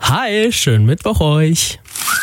Hi, schönen Mittwoch euch.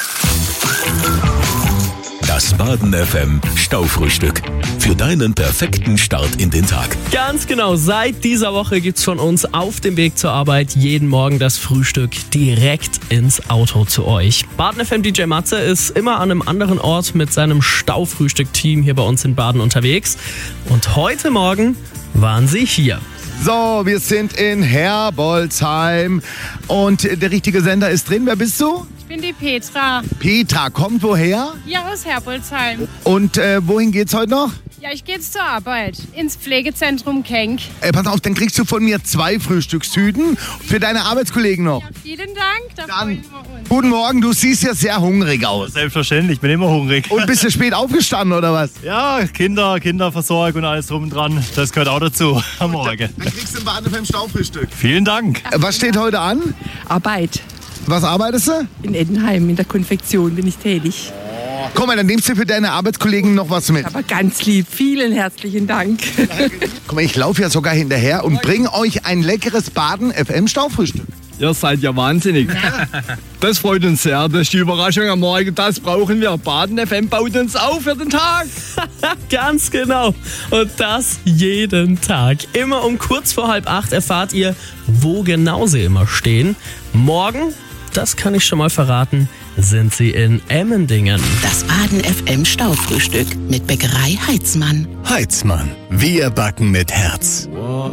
Das Baden FM Staufrühstück. Für deinen perfekten Start in den Tag. Ganz genau, seit dieser Woche gibt's von uns auf dem Weg zur Arbeit jeden Morgen das Frühstück direkt ins Auto zu euch. Baden FM DJ Matze ist immer an einem anderen Ort mit seinem Staufrühstück-Team hier bei uns in Baden unterwegs. Und heute Morgen waren sie hier. So, wir sind in Herbolzheim und der richtige Sender ist drin. Wer bist du? Ich bin die Petra. Petra, kommt woher? Ja, aus Herbolzheim. Und wohin geht's heute noch? Ja, ich gehe jetzt zur Arbeit. Ins Pflegezentrum Kenk. Pass auf, dann kriegst du von mir 2 Frühstückstüten für deine Arbeitskollegen noch. Ja, vielen Dank. Da freuen wir uns. Guten Morgen, du siehst ja sehr hungrig aus. Selbstverständlich, ich bin immer hungrig. Und bist du spät aufgestanden oder was? Ja, Kinder versorgen und alles drum und dran. Das gehört auch dazu am Morgen. Dann kriegst du ein Baden FM Staufrühstück. Vielen Dank. Was steht heute an? Arbeit. Was arbeitest du? In Eddenheim in der Konfektion bin ich tätig. Komm mal, dann nimmst du für deine Arbeitskollegen noch was mit. Aber ganz lieb, vielen herzlichen Dank. Guck mal, ich laufe ja sogar hinterher und bringe euch ein leckeres Baden FM Staufrühstück. Ihr seid ja wahnsinnig. Das freut uns sehr. Das ist die Überraschung am Morgen. Das brauchen wir. Baden FM baut uns auf für den Tag. Ganz genau. Und das jeden Tag. Immer um kurz vor 7:30 erfahrt ihr, wo genau sie immer stehen. Morgen, das kann ich schon mal verraten, sind sie in Emmendingen. Das Baden FM Staufrühstück mit Bäckerei Heitzmann. Heitzmann. Wir backen mit Herz.